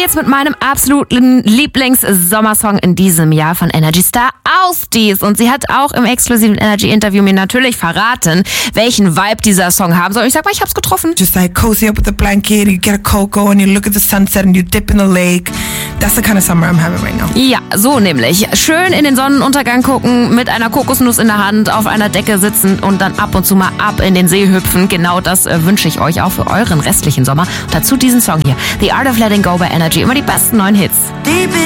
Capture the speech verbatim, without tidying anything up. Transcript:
geht's mit meinem absoluten Lieblings-Sommersong in diesem Jahr von Energy Star Ausdies. Und sie hat auch im exklusiven Energy-Interview mir natürlich verraten, welchen Vibe dieser Song haben soll. Ich sag mal, ich hab's getroffen. Just like cozy up with a blanket, you get a cocoa and you look at the sunset and you dip in the lake. That's the kind of summer I'm having right now. Ja, so nämlich. Schön in den Sonnenuntergang gucken, mit einer Kokosnuss in der Hand, auf einer Decke sitzen und dann ab und zu mal ab in den See hüpfen. Genau das äh, wünsche ich euch auch für euren restlichen Sommer. Und dazu diesen Song hier. The Art of Letting Go bei Energy. Immer die besten neuen Hits. Deep